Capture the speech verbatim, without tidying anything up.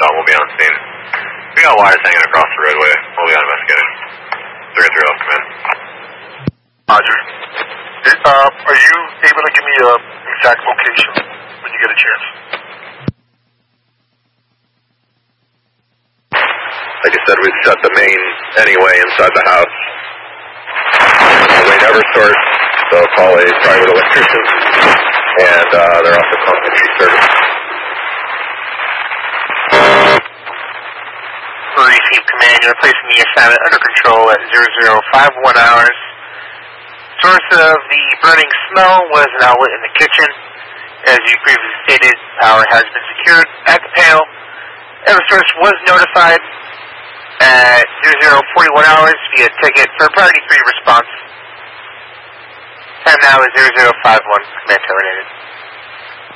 shot will be on scene. We got wires hanging across the roadway. We'll be investigating. three three oh, come in. Roger. Uh, are you able to give me an exact location when you get a chance? Like I said, we've shut the main anyway inside the house. The main EverSource, so call a private electrician, and uh, they're also calling a tree service. We'll receive command. You're placing the assignment under control at zero zero five one hours. Source of the burning smell was an outlet in the kitchen. As you previously stated, power has been secured at the panel. EverSource was notified at zero zero forty-one hours via ticket for priority three response. Time now is zero zero five one. Command terminated.